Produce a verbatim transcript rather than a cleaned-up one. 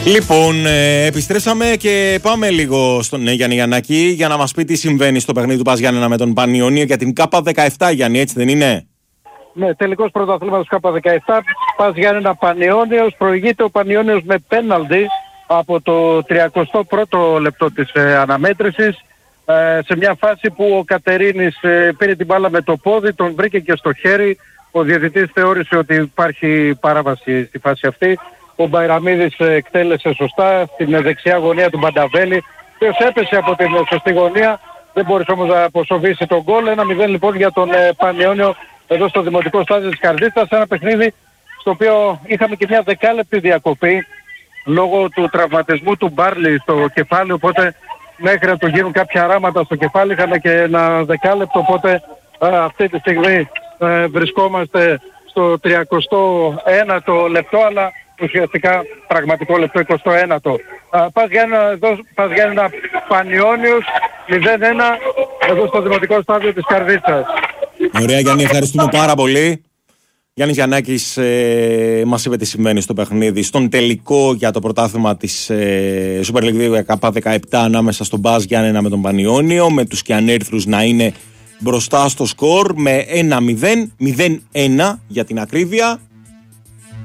Λοιπόν, ε, επιστρέψαμε και πάμε λίγο στον ναι, Γιάννη Γιαννάκη για να μας πει τι συμβαίνει στο παιχνίδι του Πας Γιάννενα με τον Πανιόνιο για την Κάπα δεκαεπτά, Γιάννη, έτσι δεν είναι? Ναι, τελικός πρωταθλήματος Κάπα δεκαεπτά, Πας Γιάννενα Πανιόνιος, προηγείται ο Πανιόνιος με πέναλτι από το τριακοστό πρώτο λεπτό της ε, αναμέτρησης, ε, σε μια φάση που ο Κατερίνης ε, πήρε την μπάλα με το πόδι, τον βρήκε και στο χέρι, ο διαιτητής θεώρησε ότι υπάρχει παράβαση στη φάση αυτή. Ο Μπαϊραμίδης εκτέλεσε σωστά στην δεξιά γωνία του Μπανταβέλη, ο οποίος έπεσε από την σωστή γωνία, δεν μπόρεσε όμως να αποσοβήσει τον γκολ. ένα μηδέν λοιπόν για τον ε, Πανιόνιο εδώ στο δημοτικό στάδιο της Καρδίτσας, ένα παιχνίδι στο οποίο είχαμε και μια δεκάλεπτη διακοπή λόγω του τραυματισμού του Μπάρλι στο κεφάλι, οπότε μέχρι να του γίνουν κάποια ράματα στο κεφάλι είχαμε και ένα δεκάλεπτο, οπότε ε, αυτή τη στιγμή ε, βρισκόμαστε στο τριακοστό ένατο λεπτό, αλλά ουσιαστικά πραγματικό λεπτό εικοστό ένατο. Πας Γιάννενα εδώ, Πας Γιάννενα Πανιόνιος μηδέν ένα εδώ στο δημοτικό στάδιο της Καρδίτσας. Ωραία Γιάννη, ευχαριστούμε πάρα πολύ. Γιάννης Γιαννάκης ε, μας είπε τι συμβαίνει στο παιχνίδι, στον τελικό για το πρωτάθλημα της ε, Super League δύο Κάπα δεκαεπτά ανάμεσα στον Πας Γιάννενα με τον Πανιόνιο, με τους Κιανέρθρους να είναι μπροστά στο σκορ με ένα μηδέν, μηδέν ένα για την ακρίβεια.